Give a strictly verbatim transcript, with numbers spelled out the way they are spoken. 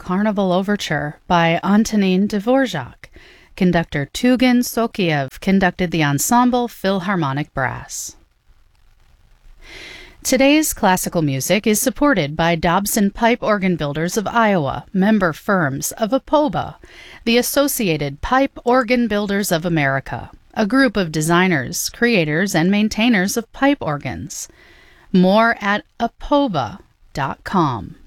Carnival Overture by Antonin Dvorak. Conductor Tugan Sokiev conducted the Ensemble Philharmonic Brass. Today's classical music is supported by Dobson Pipe Organ Builders of Iowa, member firms of APOBA, the Associated Pipe Organ Builders of America, a group of designers, creators, and maintainers of pipe organs. More at apoba dot com.